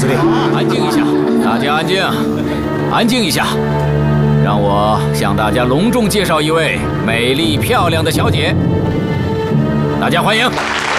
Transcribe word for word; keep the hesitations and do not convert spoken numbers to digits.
司令。 安静一下，大家安静，安静一下。让我向大家隆重介绍一位美丽漂亮的小姐，大家欢迎。